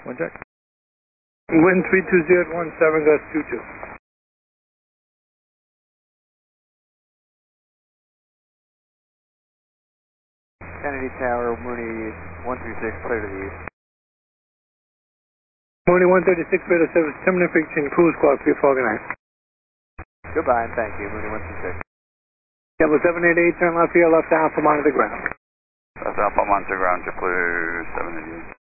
One check. Wind 320 at 17, gust 22. Kennedy Tower, Mooney 136, clear to the east. Mooney 136, radar service, terminal fiction, cruise squad 349. Goodbye and thank you, Mooney 136. Cable 788, turn left here, left alpha, monitor the ground. Left alpha, monitor ground, to clear 788.